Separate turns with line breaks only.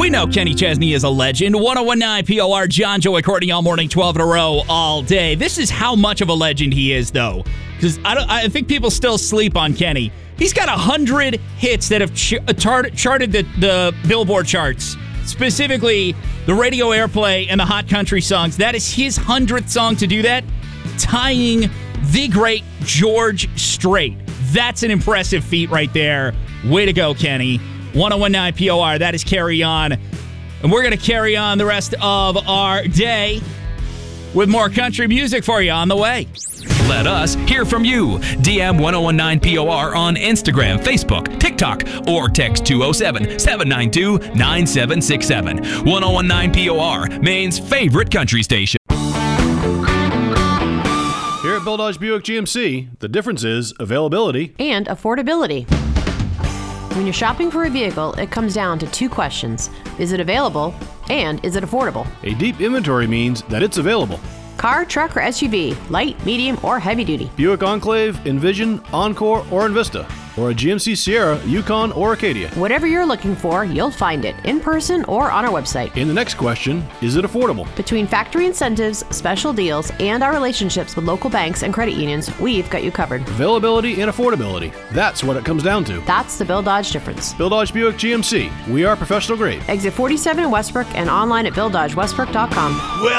We know Kenny Chesney is a legend. 1019 POR, John Joey Courtney all morning, 12 in a row, all day. This is how much of a legend he is, though. Because I think people still sleep on Kenny. He's got 100 hits that have charted the Billboard charts. Specifically, the radio airplay and the hot country songs. That is his 100th song to do that, tying the great George Strait. That's an impressive feat right there. Way to go, Kenny. 1019 POR, that is Carry On. And we're going to carry on the rest of our day with more country music for you on the way.
Let us hear from you. DM 1019 POR on Instagram, Facebook, TikTok, or text 207-792-9767. 1019 POR, Maine's favorite country station.
Here at Bill Dodge Buick GMC, the difference is availability
and affordability. When you're shopping for a vehicle, it comes down to two questions. Is it available? And is it affordable?
A deep inventory means that it's available.
Car, truck, or SUV, light, medium, or heavy duty.
Buick Enclave, Envision, Encore, or Envista. Or a GMC Sierra, Yukon, or Acadia.
Whatever you're looking for, you'll find it in person or on our website.
In the next question, is it affordable?
Between factory incentives, special deals, and our relationships with local banks and credit unions, we've got you covered.
Availability and affordability. That's what it comes down to.
That's the Bill Dodge difference.
Bill Dodge Buick GMC. We are professional grade.
Exit 47 in Westbrook and online at BillDodgeWestbrook.com.
Well,